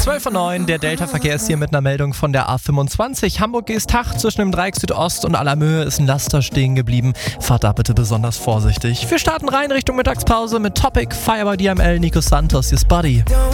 12:09 der Delta-Verkehr ist hier mit einer Meldung von der A25. Hamburg-Geesthacht zwischen dem Dreieck Südost und Allermöhe ist ein Laster stehen geblieben. Fahrt da bitte besonders vorsichtig. Wir starten rein Richtung Mittagspause mit Topic, Fire by DML, Nico Santos, His Buddy.